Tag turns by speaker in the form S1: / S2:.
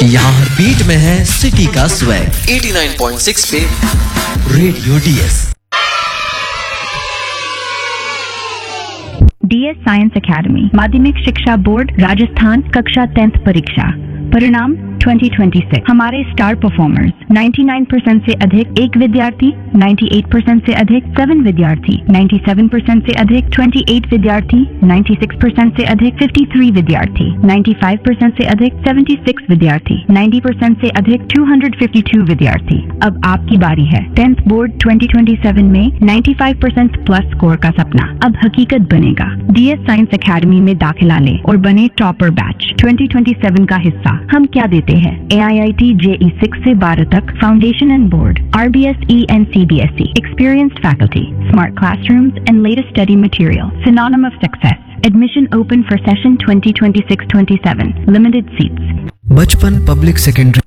S1: यहाँ बीट में है सिटी का स्वैग 89.6 पे radio DS.
S2: DS science academy माध्यमिक शिक्षा बोर्ड राजस्थान कक्षा 10th परीक्षा परिणाम 2026। हमारे स्टार परफॉर्मर्स 99% से अधिक 1 विद्यार्थी, 98% से अधिक 7 विद्यार्थी, 97% से अधिक 28 विद्यार्थी, 96% से अधिक 53 विद्यार्थी, 95% से अधिक 76 विद्यार्थी, 90% से अधिक 252 विद्यार्थी। अब आपकी बारी है। 10th बोर्ड 2027 में 95% प्लस स्कोर का सपना अब हकीकत बनेगा। डीएस साइंस एकेडमी में दाखिला लें और बने टॉपर बैच 2027 का हिस्सा। हम क्या देते हैं? AIIT JEE 6 से 12 तक foundation and board, RBSE and CBSE, experienced faculty, smart classrooms and latest study material, synonym of success. Admission open for session 2026-27. Limited seats.
S1: बचपन पब्लिक सेकेंडरी